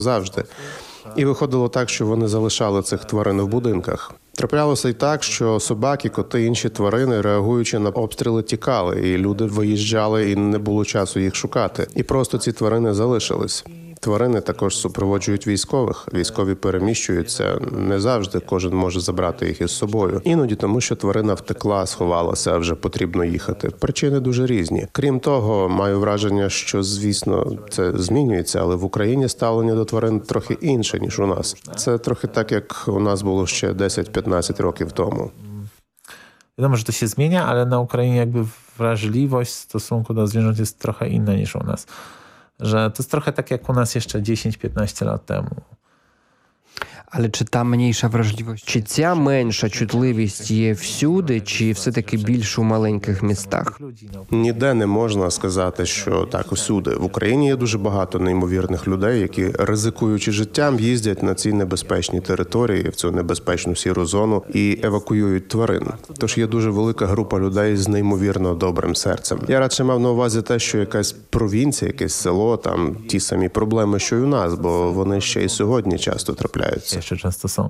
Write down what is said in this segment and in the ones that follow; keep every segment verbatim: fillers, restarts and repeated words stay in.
Завжди. І виходило так, що вони залишали цих тварин в будинках. Траплялося й так, що собаки, коти, інші тварини, реагуючи на обстріли, тікали, і люди виїжджали, і не було часу їх шукати. І просто ці тварини залишились. Тварини також супроводжують військових. Військові переміщуються. Не завжди кожен може забрати їх із собою. Іноді тому, що тварина втекла, сховалася, а вже потрібно їхати. Причини дуже різні. Крім того, маю враження, що, звісно, це змінюється, але в Україні ставлення до тварин трохи інше, ніж у нас. Це трохи так, як у нас було ще десять-п'ятнадцять років тому. Wiadomo, że to się zmienia, ale na Ukrainie jakby wrażliwość w stosunku do zwierząt jest trochę inna niż u nas. Że to jest trochę tak jak u nas jeszcze dziesięć-piętnaście lat temu. Але чи та менша вражливість, чи ця менша чутливість є всюди, чи все-таки більше у маленьких містах? Ніде не можна сказати, що так усюди. В Україні є дуже багато неймовірних людей, які, ризикуючи життям, їздять на ці небезпечні території, в цю небезпечну сіру зону і евакуюють тварин. Тож є дуже велика група людей з неймовірно добрим серцем. Я радше мав на увазі те, що якась провінція, якесь село, там ті самі проблеми, що й у нас, бо вони ще й сьогодні часто трапляються. Jeszcze często są.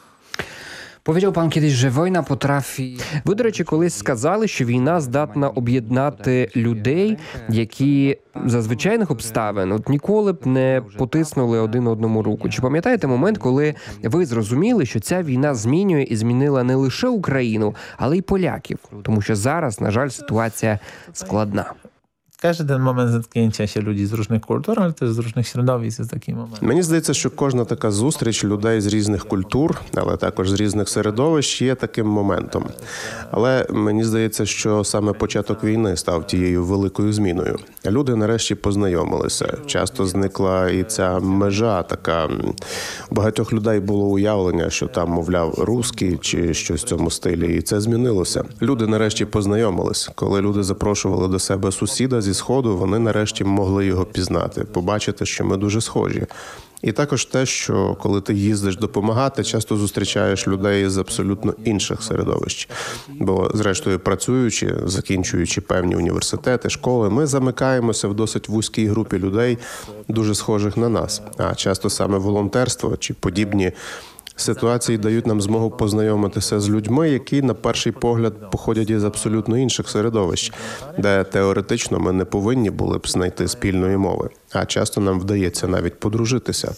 Powiedział pan kiedyś, że wojna potrafi... Ви, до речі, колись сказали, що війна здатна об'єднати людей, які за звичайних обставин от ніколи б не потиснули один одному руку. Чи пам'ятаєте момент, коли ви зрозуміли, що ця війна змінює і змінила не лише Україну, але й поляків? Тому що зараз, на жаль, ситуація складна. Każdy ten moment zetknięcia się ludzi z różnych kultur, ale też z różnych środowisk jest taki moment. Мені здається, що кожна така зустріч людей з різних культур, але також з різних середовищ є таким моментом. Але мені здається, що саме початок війни став тією великою зміною. Люди нарешті познайомилися. Часто зникла і ця межа така. У багатьох людей було уявлення, що там, мовляв, русські чи щось в цьому стилі, і це змінилося. Люди нарешті познайомились. Коли люди запрошували до себе сусіда зі Сходу, вони нарешті могли його пізнати, побачити, що ми дуже схожі. І також те, що коли ти їздиш допомагати, часто зустрічаєш людей з абсолютно інших середовищ. Бо, зрештою, працюючи, закінчуючи певні університети, школи, ми замикаємося в досить вузькій групі людей, дуже схожих на нас. А часто саме волонтерство чи подібні ситуації дають нам змогу познайомитися з людьми, які, на перший погляд, походять із абсолютно інших середовищ, де теоретично ми не повинні були б знайти спільної мови, а часто нам вдається навіть подружитися.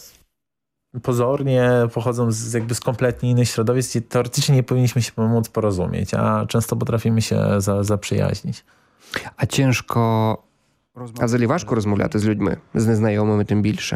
Pozornie pochodzą z, jakby z kompletnie innych środowisk i teoretycznie nie powinniśmy się pomóc porozumieć, a często potrafimy się za, zaprzyjaźnić. А тяжко... А взагалі важко розмовляти з людьми, з незнайомими тим більше?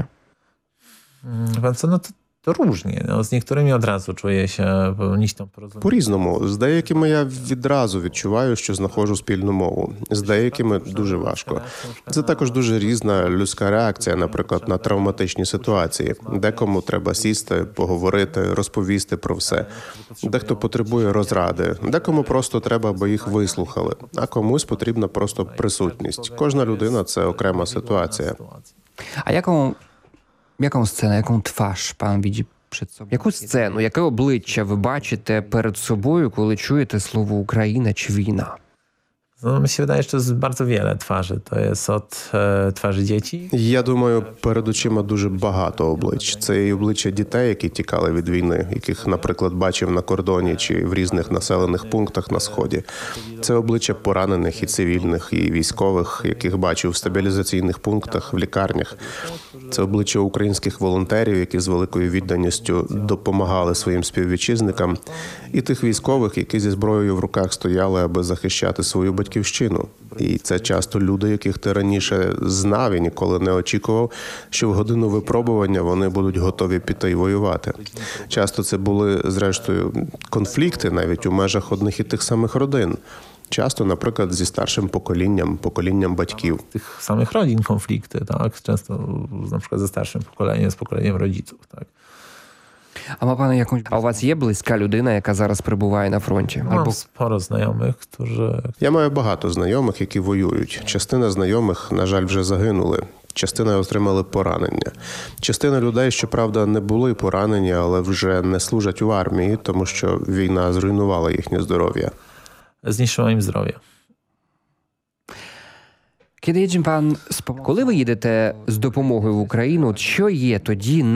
Pan co, no to To różnie. No, z niektórymi od razu czuję się pełnistą porozumienia. По-різному. З деякими я відразу відчуваю, що знаходжу спільну мову. З деякими дуже важко. Це також дуже різна людська реакція, наприклад, на травматичні ситуації. Декому треба сісти, поговорити, розповісти про все. Дехто потребує розради, декому просто треба, аби їх вислухали, а комусь потрібна просто присутність. Кожна людина – це окрема ситуація. А яку, яку сцену, яку twarz пан widzi przed sobą? Яку сцену, яке обличчя ви бачите перед собою, коли чуєте слово Україна чи війна? No, mi się wydaje, że to jest bardzo wiele twarzy. To jest od e, twarzy dzieci. Я думаю, перед очима дуже багато облич. Це і обличчя дітей, які тікали від війни, яких, наприклад, бачив на кордоні чи в різних населених пунктах на Сході. Це обличчя поранених і цивільних, і військових, яких бачив в стабілізаційних пунктах, в лікарнях. Це обличчя українських волонтерів, які з великою відданістю допомагали своїм співвітчизникам, і тих військових, які зі зброєю в руках стояли, аби захищати свою батьківщину. Батьківщину. І це часто люди, яких ти раніше знав і ніколи не очікував, що в годину випробування вони будуть готові піти й воювати. Часто це були, зрештою, конфлікти навіть у межах одних і тих самих родин. Часто, наприклад, зі старшим поколінням, поколінням батьків. Tych samych rodzin konflikty, tak? Często na przykład ze starszym pokoleniem, z pokoleniem rodziców, tak? А, пане, якусь... а у вас є близька людина, яка зараз перебуває на фронті? Mam Або... sporo znajomych, którzy... Я маю багато знайомих, які воюють. Частина знайомих, на жаль, вже загинули. Частина отримали поранення. Частина людей, щоправда, не були поранені, але вже не служать у армії, тому що війна зруйнувала їхнє здоров'я. Zniszczyła im zdrowie. Коли ви їдете з допомогою в Україну, от що є тоді